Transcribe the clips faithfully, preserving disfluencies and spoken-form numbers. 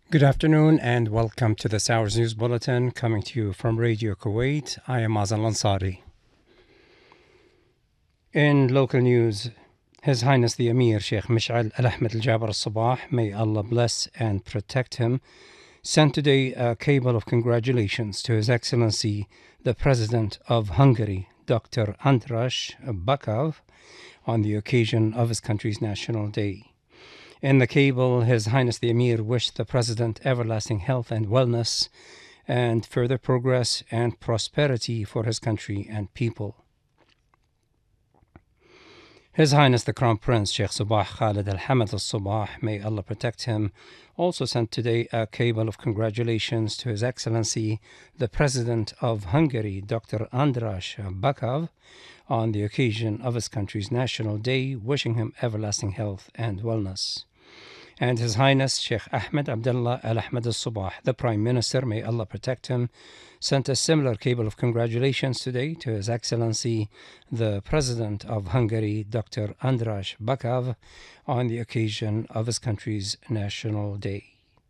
Good afternoon and welcome to this hour's news bulletin coming to you from Radio Kuwait. I am Mazan Lansari. In local news, His Highness the Emir Sheikh Mish'al Al Ahmed Al Jaber Al Sabah, may Allah bless and protect him, sent today a cable of congratulations to His Excellency the President of Hungary, Doctor Andras Bakov, on the occasion of his country's National Day. In the cable, His Highness the Emir wished the President everlasting health and wellness and further progress and prosperity for his country and people. His Highness the Crown Prince Sheikh Sabah Khalid Al Hamad Al Sabah, may Allah protect him, also sent today a cable of congratulations to His Excellency the President of Hungary, Doctor Andras Bakov, on the occasion of his country's National Day, wishing him everlasting health and wellness. And His Highness Sheikh Ahmed Abdullah Al Ahmed Al Sabah, the Prime Minister, may Allah protect him, sent a similar cable of congratulations today to His Excellency the President of Hungary, Doctor Andras Bakov, on the occasion of his country's National Day.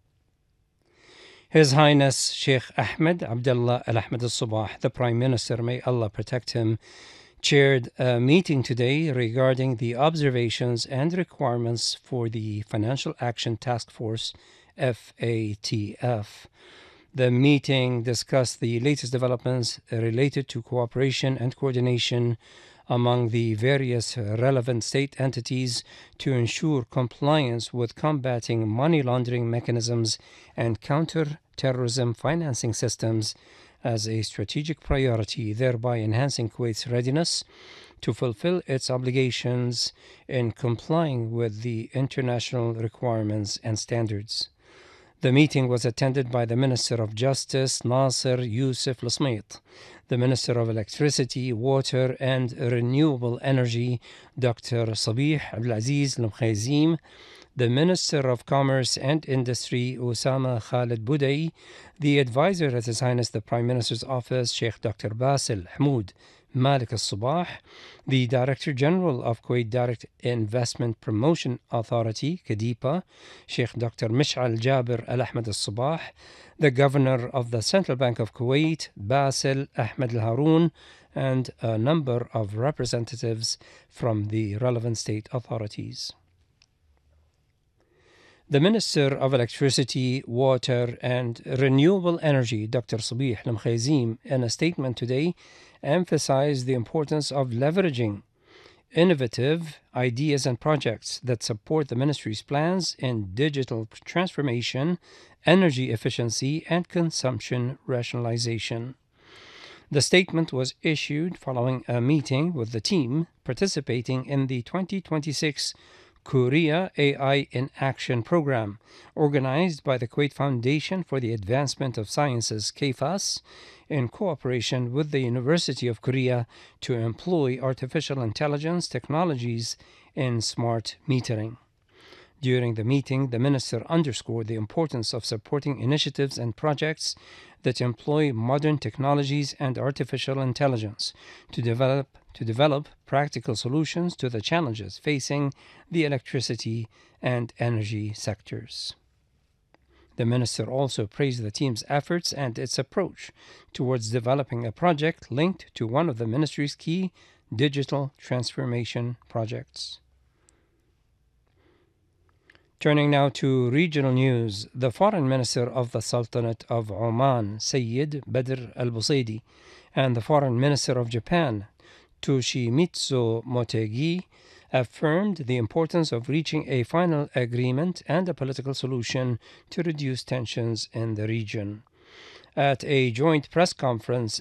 His Highness Sheikh Ahmed Abdullah Al Ahmed Al Sabah, the Prime Minister, may Allah protect him, chaired a meeting today regarding the observations and requirements for the Financial Action Task Force, F A T F. The meeting discussed the latest developments related to cooperation and coordination among the various relevant state entities to ensure compliance with combating money laundering mechanisms and counter-terrorism financing systems as a strategic priority, thereby enhancing Kuwait's readiness to fulfill its obligations in complying with the international requirements and standards. The meeting was attended by the Minister of Justice, Nasser Youssef Lasmait, the Minister of Electricity, Water and Renewable Energy, Doctor Sabih Abdulaziz Al-Mkhazim, the Minister of Commerce and Industry, Osama Khalid Budai, the advisor at His Highness the Prime Minister's Office, Sheikh Doctor Basil Hamoud Malik Al Sabah, the Director General of Kuwait Direct Investment Promotion Authority, KADIPA, Sheikh Doctor Mish'al Jaber Al Ahmed Al Sabah, the Governor of the Central Bank of Kuwait, Basil Ahmed Al Haroun, and a number of representatives from the relevant state authorities. The Minister of Electricity, Water and Renewable Energy, Doctor Sabih Al-Mkhazim, in a statement today, emphasized the importance of leveraging innovative ideas and projects that support the Ministry's plans in digital transformation, energy efficiency, and consumption rationalization. The statement was issued following a meeting with the team participating in the twenty twenty-six Korea A I in Action program, organized by the Kuwait Foundation for the Advancement of Sciences, K F A S, in cooperation with the University of Korea to employ artificial intelligence technologies in smart metering. During the meeting, the Minister underscored the importance of supporting initiatives and projects that employ modern technologies and artificial intelligence to develop to develop practical solutions to the challenges facing the electricity and energy sectors. The Minister also praised the team's efforts and its approach towards developing a project linked to one of the Ministry's key digital transformation projects. Turning now to regional news, the Foreign Minister of the Sultanate of Oman, Sayyid Badr al-Busaidi, and the Foreign Minister of Japan, Toshimitsu Motegi, affirmed the importance of reaching a final agreement and a political solution to reduce tensions in the region. At a joint press conference